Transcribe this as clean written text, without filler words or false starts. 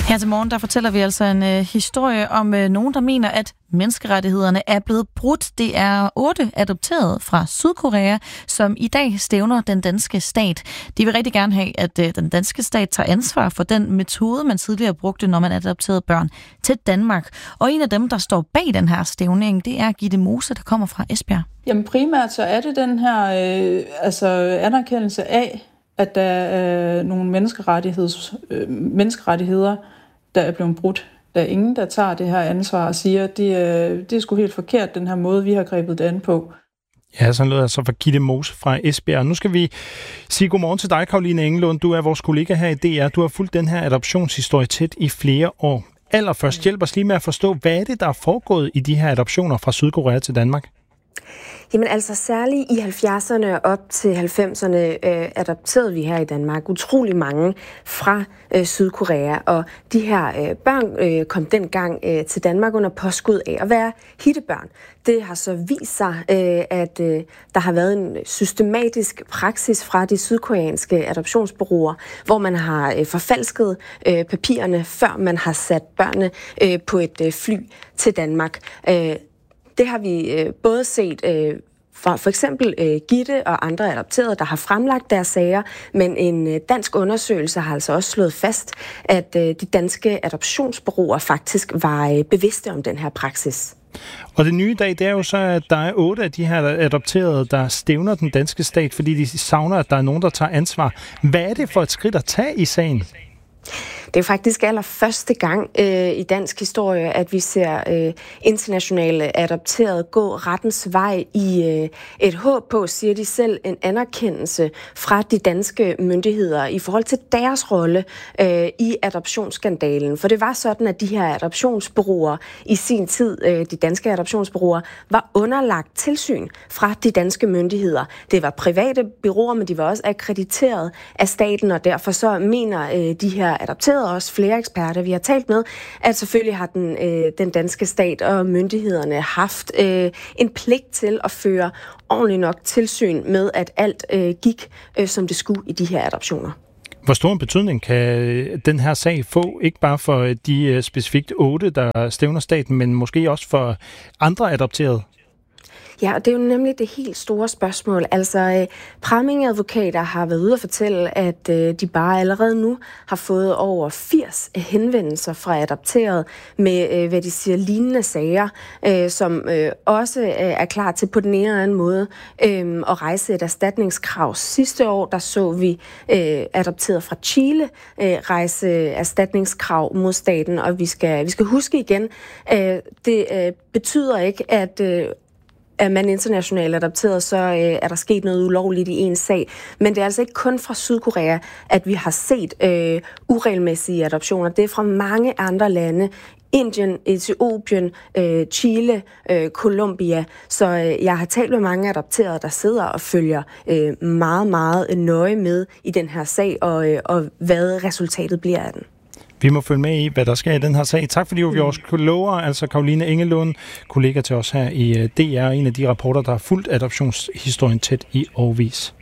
Her til morgen, der fortæller vi altså en historie om nogen, der mener, at menneskerettighederne er blevet brudt. Det er 8 adopterede fra Sydkorea, som i dag stævner den danske stat. De vil rigtig gerne have, at den danske stat tager ansvar for den metode, man tidligere brugte, når man adopterede børn til Danmark. Og en af dem, der står bag den her stævning, det er Gitte Mose, der kommer fra Esbjerg. Jamen primært så er det den her anerkendelse af, at der er nogle menneskerettigheder, der er blevet brudt. Der er ingen, der tager det her ansvar og siger, at det er sgu helt forkert, den her måde, vi har grebet det an på. Ja, sådan lød altså fra Gitte Mose fra Esbjerg. Nu skal vi sige godmorgen til dig, Caroline Engelund. Du er vores kollega her i DR. Du har fulgt den her adoptionshistorie tæt i flere år. Allerførst hjælp os lige med at forstå, hvad er det, der er foregået i de her adoptioner fra Sydkorea til Danmark? Jamen altså særligt i 70'erne op til 90'erne adopterede vi her i Danmark utrolig mange fra Sydkorea, og de her børn kom dengang til Danmark under påskud af at være hittebørn. Det har så vist sig, at der har været en systematisk praksis fra de sydkoreanske adoptionsbureauer, hvor man har forfalsket papirerne, før man har sat børnene på et fly til Danmark. Det har vi både set for eksempel Gitte og andre adopterede, der har fremlagt deres sager, men en dansk undersøgelse har altså også slået fast, at de danske adoptionsbureauer faktisk var bevidste om den her praksis. Og det nye i dag, det er jo så, at der er 8 af de her adopterede, der stævner den danske stat, fordi de savner, at der er nogen, der tager ansvar. Hvad er det for et skridt at tage i sagen? Det er faktisk allerførste gang i dansk historie, at vi ser internationale adopterede gå rettens vej i et håb på, siger de selv, en anerkendelse fra de danske myndigheder i forhold til deres rolle i adoptionsskandalen. For det var sådan, at de her adoptionsbureauer i sin tid, de danske adoptionsbureauer, var underlagt tilsyn fra de danske myndigheder. Det var private bureauer, men de var også akkrediteret af staten, og derfor så mener de her adopterede også flere eksperter, vi har talt med, at selvfølgelig har den danske stat og myndighederne haft en pligt til at føre ordentligt nok tilsyn med, at alt gik, som det skulle i de her adoptioner. Hvor stor en betydning kan den her sag få, ikke bare for de specifikt 8, der stævner staten, men måske også for andre adopterede? Ja, og det er jo nemlig det helt store spørgsmål. Altså, Bramming-advokater har været ude at fortælle, at de bare allerede nu har fået over 80 henvendelser fra adopterede med, hvad de siger, lignende sager, som også er klar til på den ene eller anden måde at rejse et erstatningskrav. Sidste år, der så vi adopterede fra Chile rejse erstatningskrav mod staten, og vi skal huske igen, det betyder ikke, at er man internationalt adopteret, så er der sket noget ulovligt i en sag. Men det er altså ikke kun fra Sydkorea, at vi har set uregelmæssige adoptioner. Det er fra mange andre lande. Indien, Etiopien, Chile, Colombia. Så jeg har talt med mange adopterede, der sidder og følger meget, meget nøje med i den her sag, og hvad resultatet bliver af den. Vi må følge med i, hvad der sker i den her sag. Tak fordi du var vores klogere, altså Caroline Engelund, kollega til os her i DR, en af de rapporter, der har fulgt adoptionshistorien tæt i årevis.